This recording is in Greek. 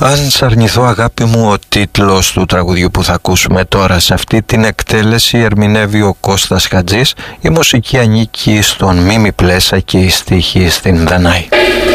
Αν σ' αρνηθώ αγάπη μου, ο τίτλος του τραγουδιού που θα ακούσουμε τώρα. Σε αυτή την εκτέλεση ερμηνεύει ο Κώστας Χατζής, η μουσική ανήκει στον Μίμη Πλέσα και η στίχη στην Δανάη.